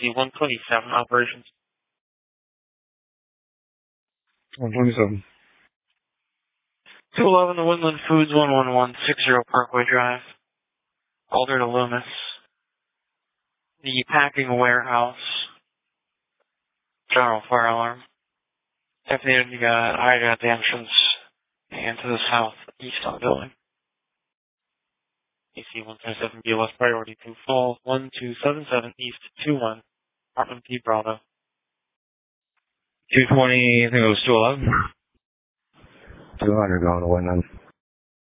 AC-127 operations. 127. 211 to Woodland Foods, 11160 Parkway Drive. Alder to Loomis. The packing warehouse. General fire alarm. Definitely I got the entrance and to the southeast of the building. AC-127 BLS priority to fall 1277 East 21, Apartment P Bravo. 220, I think it was 211. 200 going to Woodland.